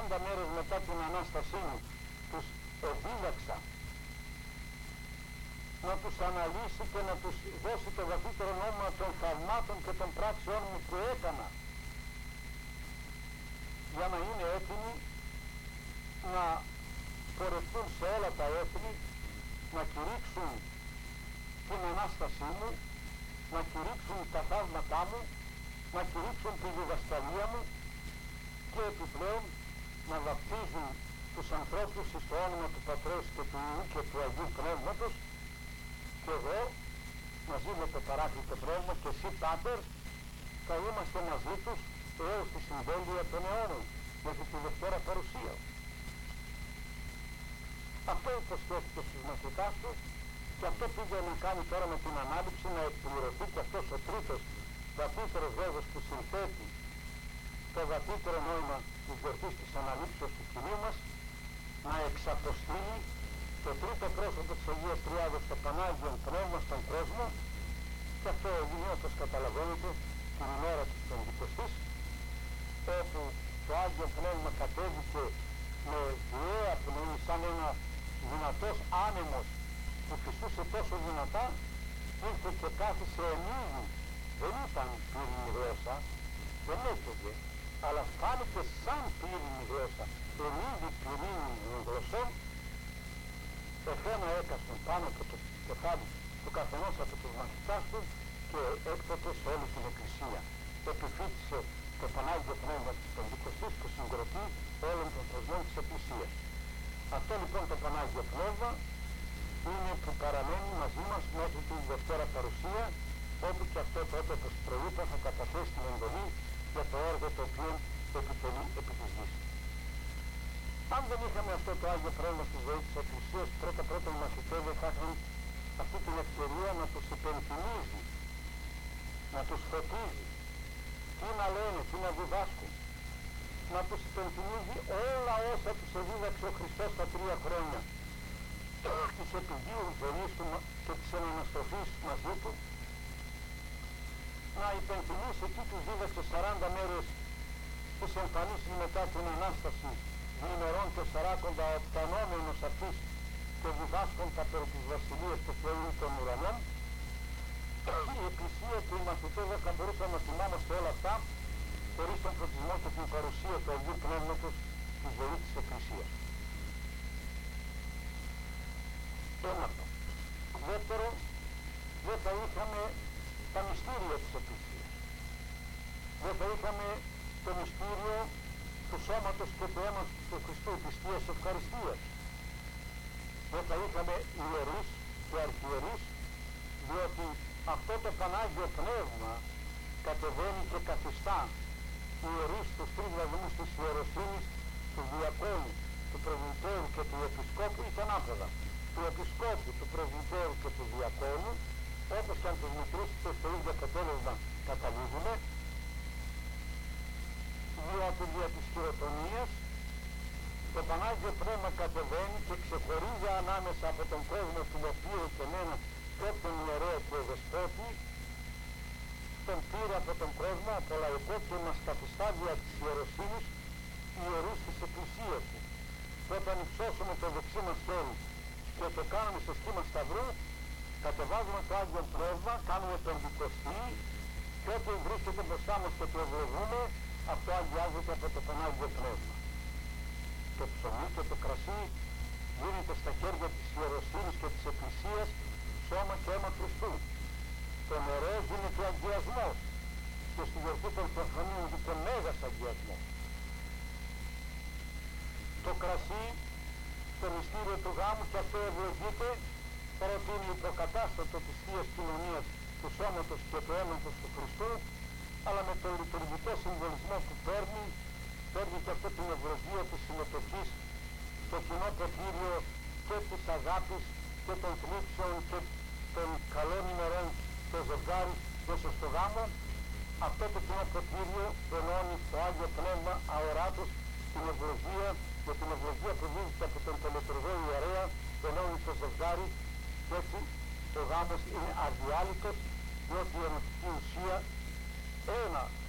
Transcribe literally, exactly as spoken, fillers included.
σαράντα μέρες μετά την Ανάστασή μου τους εδίδαξα να τους αναλύσει και να τους δώσει το βαθύτερο νόημα των θαυμάτων και των πράξεών μου που έκανα, για να είναι έτοιμοι να πορευτούν σε όλα τα έθνη, να κηρύξουν την Ανάστασή μου, να κηρύξουν τα θαύματά μου, να κηρύξουν τη διδασκαλία μου και επιπλέον να βαπτίζουν τους ανθρώπους στο όνομα του Πατρός και του Υιού και του Αγίου Πνεύματος, και εγώ μαζί με το Παράκλητο Πνεύμα και εσύ Πάτερ θα είμαστε μαζί τους έως τη συμβέλεια των αιώνων, μέχρι τη Δευτέρα Παρουσία. Αυτό υποσχέθηκε στους μαθητάς του και αυτό πήγε να κάνει τώρα με την ανάληψη, να εκπληρωθεί και αυτός ο τρίτος βαθύτερος λόγος που συνθέτει το βαθύτερο νόημα της γιορτής της αναλήψεως του Κυρίου μας, να εξαποστείλει το τρίτο πρόσωπο της Αγίας Τριάδος, το Πανάγιον Πνεύμα στον κόσμο, και αυτό έγινε, όπως καταλαβαίνετε, την ημέρα της Πεντηκοστής, όπου το Άγιο Πνεύμα κατέβηκε με βιαία πνοή, σαν ένα δυνατός άνεμος που φυσούσε τόσο δυνατά, ήρθε και κάθισε ενίδη. Δεν ήταν πύρινη γλώσσα, δεν έκαιγε, αλλά φάνηκε σαν πύρινη γλώσσα, ενίδη πυρήνων γλωσσών, εφένα έκαστον πάνω από το κεφάλι του καθενός από τους μαθητάς του και έκτοτε σε όλη την Εκκλησία. Επιφύτησε το Πανάγιο Πνεύμα της Πεντηκοστής που συγκροτεί όλων των θεσμών της Εκκλησίας. Αυτό λοιπόν το Πανάγιο Πνεύμα είναι που παραμένει μαζί μας μέχρι την Δευτέρα Παρουσία, όπου και αυτό τότε, όπως προείπα, θα καταθέσει την εντολή για το έργο το οποίο επιτελεί επί της γης. Αν δεν είχαμε αυτό το Άγιο Πνεύμα στη ζωή της Εκκλησίας, πρώτα πρώτα οι μαθητές δεν θα είχαν αυτή την ευκαιρία να τους υπενθυμίζει, να τους φωτίζει, τι να λένε, τι να διδάσκουν, να τους υπενθυμίζει όλα όσα τους εδίδαξε ο Χριστός τα τρία χρόνια της επιγείου ζωής του και της αναστροφής μαζί του, να υπενθυμίσει τι τους δίδαξε σαράντα μέρες της εμφανίσης μετά την Ανάσταση, ημερών τεσσαράκοντα οπτανόμενος αυτής και διδάσκοντα περί της Βασιλείας του Θεού των ουρανών. Η Εκκλησία και οι μαθητές δεν θα μπορούσαν να θυμάμαστε όλα αυτά χωρίς τον φωτισμό και την παρουσία του Αγίου Πνεύματος στη ζωή της Εκκλησίας. Ένα αυτό. Δεύτερο, δεν θα είχαμε τα μυστήρια της Εκκλησίας. Δεν θα είχαμε το μυστήριο του σώματος και του αίματος του Χριστού, της Θείας Ευχαριστίας. Δεν θα είχαμε ιερείς και αρχιερείς, διότι αυτό το Πανάγιο Πνεύμα κατεβαίνει και καθιστά ιερείς τους τρεις βαθμούς της ιεροσύνης, του διακόνου, του πρεσβυτέρου και του επισκόπου, ή τον άποδα, του επισκόπου, του πρεσβυτέρου και του διακόνου, όπως και αν τους μετρήσετε στο ίδιο αποτέλεσμα καταλήγουμε, διότι δια της χειροτονίας το Πανάγιο Πνεύμα κατεβαίνει και ξεχωρίζει ανάμεσα από τον κόσμο του οποίου και μένα και τον ιερέα και δεσπότη, τον πήρε από τον κόσμο, από λαϊκό, και μας καθιστά δια της ιεροσύνης ιερούς της Εκκλησίας του. Και όταν υψώσουμε το δεξί μας χέρι και το κάνουμε σε σχήμα σταυρού, κατεβάζουμε το Άγιο Πνεύμα, κάνουμε πεντηκοστή, και ό,τι βρίσκεται μπροστά μας και το ευλογούμε, αυτό αγιάζεται από το Πανάγιο Πνεύμα. Το ψωμί και το κρασί γίνεται στα χέρια της ιεροσύνης και της Εκκλησίας σώμα και αίμα Χριστού. Το νερό γίνεται αγιασμός και στη γιορτή των Θεοφανίων γίνεται μέγας αγιασμός. Το κρασί, το μυστήριο του γάμου, και αυτό ευλογείται, παρότι είναι υποκατάστατο της Θείας Κοινωνίας του σώματος και του αίματος του Χριστού, αλλά με το λειτουργικό συμβολισμό που παίρνει, παίρνει και αυτό την ευλογία της συμμετοχής στο κοινό ποτήριο και της αγάπης και των θλίψεων και των καλών ημερών στο ζευγάρι μέσα στο γάμο. Αυτό το κοινό ποτήριο ενώνει το Άγιο Πνεύμα αοράτος την ευλογία, και την ευλογία που δίδεται από τον τελετουργό ιερέα ενώνει το ζευγάρι, και έτσι ο γάμος είναι αδιάλειτος, διότι η ενωτική ουσία ένα